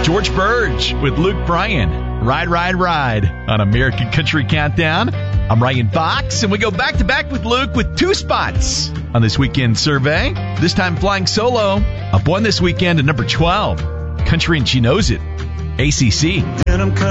George Burge with Luke Bryan. Ride, Ride, Ride on American Country Countdown. I'm Ryan Fox, and we go back-to-back with Luke with 2 spots on this weekend survey. This time flying solo. Up 1 this weekend at number 12. Country and She Knows It. ACC.